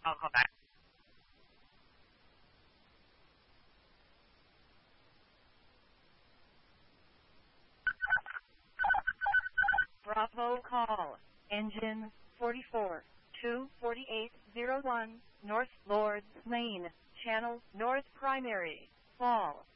I'll call back. Bravo call. Engine 44. 24801 North Lords Lane. Channel North Primary. Fall.